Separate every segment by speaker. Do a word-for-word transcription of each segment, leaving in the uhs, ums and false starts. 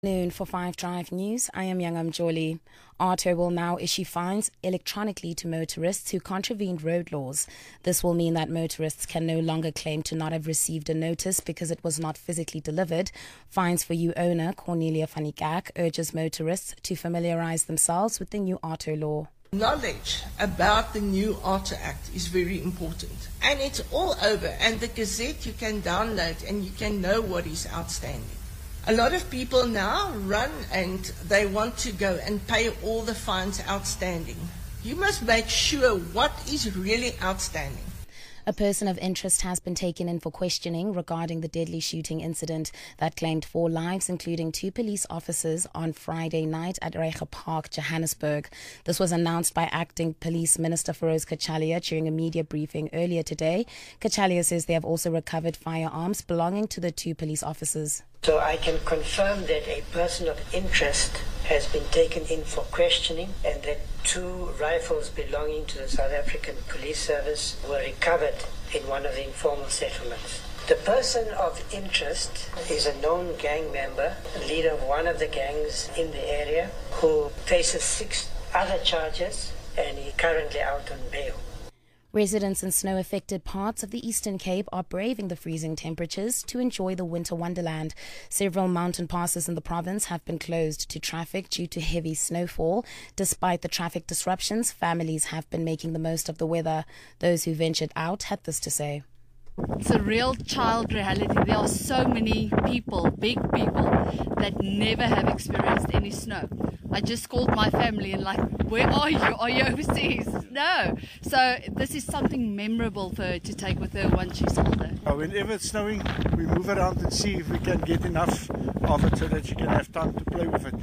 Speaker 1: Noon for Five Drive News. I am Youngam Jolie. ARTO will now issue fines electronically to motorists who contravened road laws. This will mean that motorists can no longer claim to not have received a notice because it was not physically delivered. Fines for You owner Cornelia van Niekerk urges motorists to familiarize themselves with the new ARTO law.
Speaker 2: Knowledge about the new ARTO Act is very important, and it's all over, and the Gazette you can download and you can know what is outstanding. A lot of people now run and they want to go and pay all the fines outstanding. You must make sure what is really outstanding.
Speaker 1: A person of interest has been taken in for questioning regarding the deadly shooting incident that claimed four lives, including two police officers, on Friday night at Reiger Park, Johannesburg. This was announced by Acting Police Minister Feroz Kachalia during a media briefing earlier today. Kachalia says they have also recovered firearms belonging to the two police officers.
Speaker 3: So I can confirm that a person of interest has been taken in for questioning and that two rifles belonging to the South African Police Service were recovered in one of the informal settlements. The person of interest is a known gang member, leader of one of the gangs in the area, who faces six other charges and is currently out on bail.
Speaker 1: Residents in snow-affected parts of the Eastern Cape are braving the freezing temperatures to enjoy the winter wonderland. Several mountain passes in the province have been closed to traffic due to heavy snowfall. Despite the traffic disruptions, families have been making the most of the weather. Those who ventured out had this to say.
Speaker 4: It's a real child reality. There are so many people, big people, that never have experienced any snow. I just called my family and like, where are you? Are you overseas? No. So this is something memorable for her to take with her once she's older.
Speaker 5: Whenever it's snowing, we move around and see if we can get enough of it so that she can have time to play with it.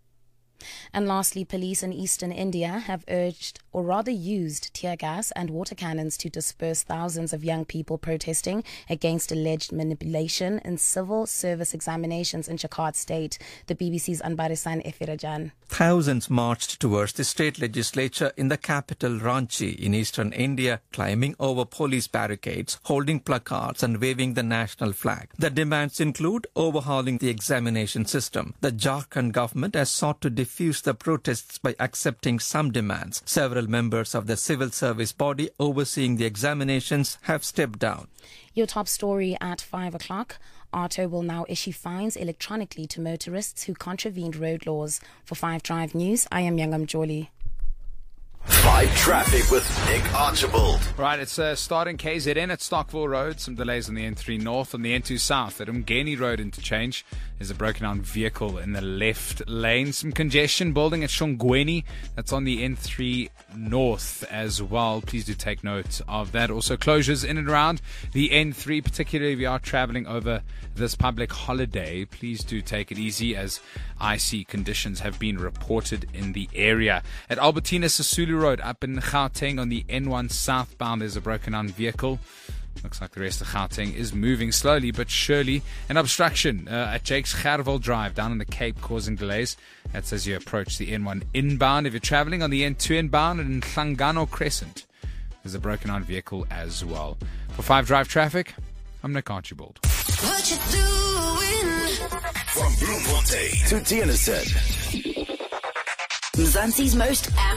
Speaker 1: And lastly, police in eastern India have urged, or rather used, tear gas and water cannons to disperse thousands of young people protesting against alleged manipulation in civil service examinations in Jakarta State. The B B C's Anbarisan Efirajan.
Speaker 6: Thousands marched towards the state legislature in the capital Ranchi in eastern India, climbing over police barricades, holding placards and waving the national flag. The demands include overhauling the examination system. The Jharkhand government has sought to defuse the protests by accepting some demands. Several members of the civil service body overseeing the examinations have stepped down.
Speaker 1: Your top story at five o'clock. ARTO will now issue fines electronically to motorists who contravened road laws. For Five Drive News, I am Youngam Jolie.
Speaker 7: Five Traffic with Nick Archibald.
Speaker 8: Right, it's uh, starting K Z N at Stockville Road. Some delays on the N three North. On the N two South at Umgeni Road interchange. There's a broken down vehicle in the left lane. Some congestion building at Shongweni. That's on the N three North as well. Please do take note of that. Also closures in and around the N three, particularly if you are traveling over this public holiday. Please do take it easy as icy conditions have been reported in the area. At Albertina Sisulu Road up in Gauteng on the N one southbound, there's a broken down vehicle. Looks like the rest of Gauteng is moving slowly but surely. An obstruction uh, at Jakes Gerwel Drive down in the Cape causing delays. That's as you approach the N one inbound. If you're traveling on the N two inbound and in Hlangano Crescent, there's a broken down vehicle as well. For Five Drive Traffic, I'm Nick Archibald.
Speaker 7: What you doing? From Bloemfontein to Tienisset.
Speaker 9: Mzansi's most